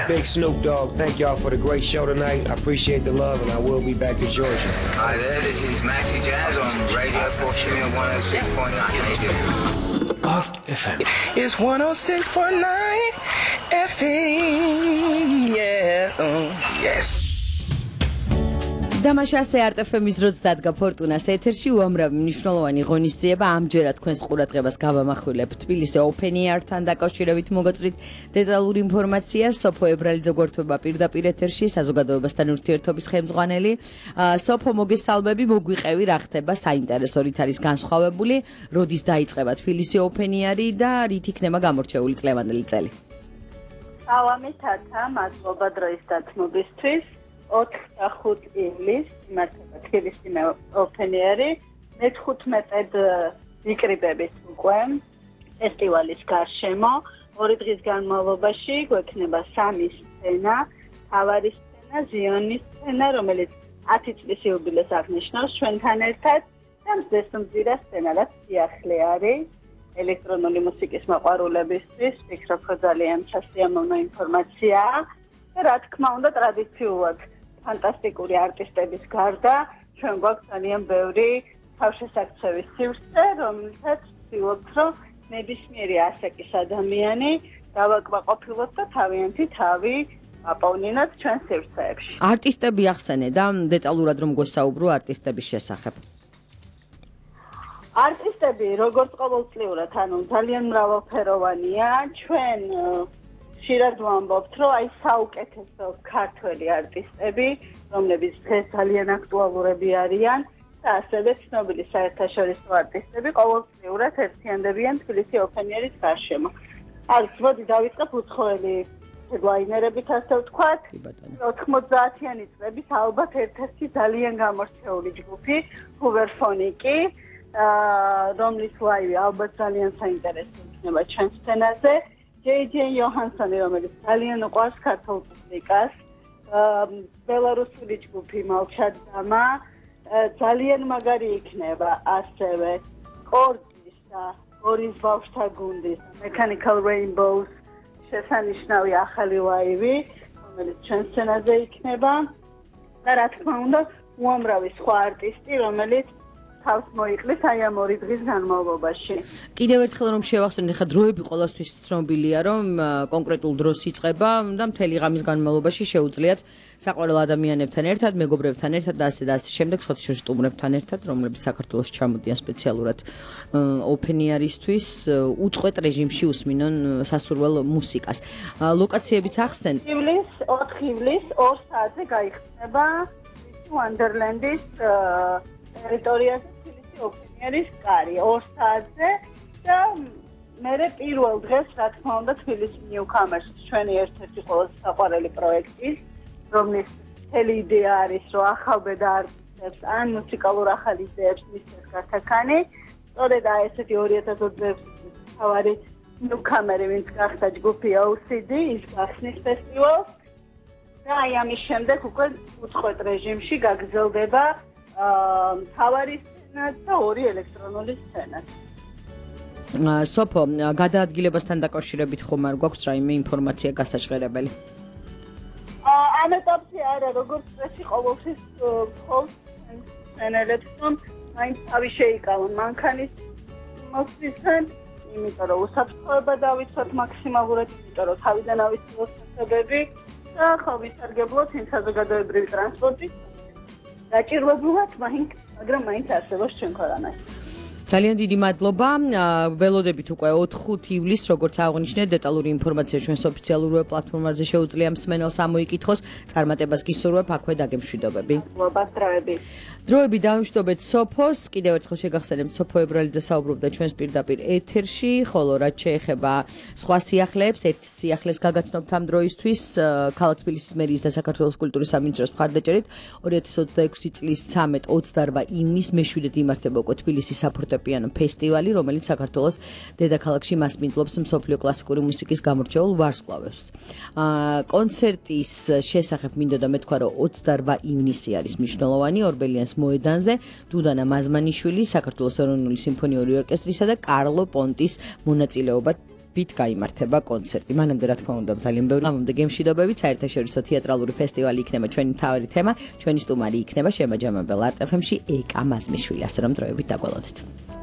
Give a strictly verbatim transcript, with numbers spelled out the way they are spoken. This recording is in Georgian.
Big Snoop Dogg. Thank y'all for the great show tonight. I appreciate the love, and I will be back to Georgia. Hi there, this is Maxi Jazz on Radio Fortune one oh six point nine. F M. It's one oh six point nine F M. Yeah, uh, yes. დამაშასე არტ-ეფ-ის როც დადგა ფორტუნას ეთერში უამრავი მნიშვნელოვანი ღონისძიება ამჯერად თქვენს ყურადღებას გავამახვილებ. თბილისის ოპენ-ეართან დაკავშირებით მოგაწვით დეტალური ინფორმაცია. სოფო ებრალიძე გვერდთვება პირდაპირ ეთერში საზოგადოებასთან ურთიერთობის ხელმძღვანელი. სოფო, მოგესალმები, მოგვიყევი რა ხდება საინტერესო რით არის განსხვავებული, როდის დაიწყება თბილისის ოპენ-ეარი და რით იქნება გამორჩეული წლევანდელი წელი. სალამი თათა, მადლობა დროის დათმობისთვის. ოთხმოცდახუთი ივლისს იმართება თბილისის ოპენ-ეარი. მეთხუთმეტედ ვიკრიბებით უკვე ფესტივალის გარშემო. ორი დღის განმავლობაში გვექნება სამი სცენა, თავარი სცენა, ზიონის სცენა, რომელიც ათი წლის იუბილეს აღნიშნავს ჩვენთან ერთად და მზესუმძირა სცენა, რაც სიახლე არის ელექტრონული მუსიკის მოყვარულებისთვის. ვფიქრობ, რომ ძალიან სასიამოვნო ინფორმაციაა და რა თქმა უნდა ტრადიციულად ფანტასტიკური არტისტების გარდა ჩვენ გვაქვს ძალიან ბევრი თავშესაქცევის სივრცე, რომელსაც ვცდილობთ, რომ ნებისმიერი ასაკის ადამიანი დავაკმაყოფილოთ და თავიანთი თავი აპოვნინოთ ჩვენ სივრცეებში. არტისტები ახსენე და დეტალურად რომ გვესაუბრო არტისტების შესახებ. არტისტები როგორც ყოველწლიურად, ანუ ძალიან მრავალფეროვანია. ჩვენ ხშირად ვამბობთ, რომ აი საუკეთესო ქართველი არტისტები, რომლებიც დღეს ძალიან აქტუალურები არიან და ასევე ცნობილი საერთაშორისო არტისტები ყოველწლიურად ერთიანდებიან თბილისის ოპენ-ეარის გარშემო. არის, მოდი დავიწყებ უცხოელი ჰედლაინერებით, ასე ვთქვათ. ოთხმოცდაათიანი წლების ალბათ ერთ-ერთი ძალიან გამორჩეული ჯგუფი, ჰუვერფონიკი, რომლის ლაივი ალბათ ძალიან საინტერესო იქნება ჩვენ სცენაზე. ჯეი ჯეი იოჰანსონი, რომელიც ძალიან უყვარს ქართულ მუსიკას, ბელარუსული ჯგუფი მალჩადამა, ძალიან მაგარი იქნება ასევე კორძის და ბორის ბავშვთა გუნდის Mechanical Rainbows შესანიშნავი ახალი ლაივი, რომელიც ჩვენ სცენაზე იქნება და რა თქმა უნდა უამრავი სხვა არტისტი, რომელიც თავს მოიყლის აი ამ ორი დღის განმავლობაში. კიდევ ერთხელ რომ შევახსენოთ, ხა დროები ყოველთვის ცნობილია, რომ კონკრეტულ დროს იწყება და მთელი ღამის განმავლობაში შეუძლიათ საყვარელ ადამიანებთან ერთად, მეგობრებთან ერთად და ასე და ასე შემდეგ, სხვა შორის სტუმრებთან ერთად, რომლებიც საქართველოს ჩამოდიან სპეციალურად ოპენ-ეარისთვის, უწყვეტ რეჟიმში უსმინონ სასურველ მუსიკას. ლოკაციებიც ახსენეთ. ივლის, ოთხი ივლისს ორ საათზე გაიხსნება Wonderland-ის ტერიტორიაზე თბილისის ოპენ-ეარის კარი ორ საათზე და მერე პირველ დღეს რა თქმა უნდა თბილისის ნიუქამერს ჩვენი ერთ-ერთი ყველაზე საყვარელი პროექტი, რომლის მთელი იდეა არის, რომ ახალ ბედა არტისტებს ან მუსიკალურ ახალ იდეებს მისცეს გარდაქმანი. სწორედ აი ესეთი ორი ათას ოცდაექვსი წლის მთავარი ნიუქამერი, ვინც გახდა ჯგუფი ო სი დი, ის გახსნის ფესტივალს და აი ამის შემდეგ უკვე უწყვეტ რეჟიმში გაგრძელდება მთავარი სცენა და ორი ელექტრონული სცენა. სოფო, გადაადგილებასთან დაკავშირებით ხომ არ გვაქვს რაიმე ინფორმაცია გასაჭირებელი? ამ ეტაპზე არა, როგორც წესი ყოველთვის ხოლმე სცენელებს, რომ მაინც თავი შეიკავონ მანქანის მოსვლისგან, იმიტომ რომ უსაფრთხოება დავიცვათ მაქსიმალურად, იმიტომ რომ თავიდან ავიცილოთ მოსწრებები და ხო ვისარგებლოთ იმ საზოგადოებრივი ტრანსპორტით. დაჭირვებულად, მაგრამ მაინც არსებობს ჩვენ ქვეყანაში. ძალიან დიდი მადლობა. ველოდებით უკვე ოთხი ივლისს, როგორც აღნიშნეთ, დეტალური ინფორმაცია ჩვენს ოფიციალურ ვებ პლატფორმაზე შეუძლია მსმენელს ამოიკითხოს. წარმატებას გისურვებ, აქვე დაგემშვიდობები. მადლობა, დროები. დროები დავიმშვიდობეთ სოფოს. კიდევ ერთხელ შეგახსენებთ, სოფო ებრალიძე საუბრობდა ჩვენს პირდაპირ ეთერში, ხოლო რაც შეეხება სხვა სიახლეებს, ერთ სიახლეს გაგაცნობთ ამ დროისთვის, ქალაქ თბილისის მერიის და საქართველოს კულტურის სამინისტროს მხარდაჭერით ორი ათას ოცდაექვსი წლის ცამეტ ოცდაორმა ივნისს მეშვიდედ იმართება უკვე თბილისის საფორტეპიანო ფესტივალი, რომელიც საქართველოს დედაქალაქში მასპინძლობს მსოფლიო კლასიკური მუსიკის გამორჩეულ ვარსკვლავებს. კონცერტის შესახებ მინდოდა მეთქვა, რომ ოცდაორმა ივნისი არის მნიშვნელოვანი ორბელიანის მოედანზე, დუდანა მაზმანიშვილი, საქართველოს ეროვნული სიმფონიური ორკესტრისა და კარლო პონტის მონაწილეობა ბით გაიმართება კონცერტი. მანამდე რა თქმა უნდა ძალიან ბევრი ამამდე გემშვიდობებით, საერთაშორისო თეატრალური ფესტივალი იქნება ჩვენი მთავარი თემა, ჩვენი სტუმარი იქნება შემაჯამებელ არტ ეფ ემში ეკა მაზმიშვილი, ასე რომ დროებით დაგველოდეთ.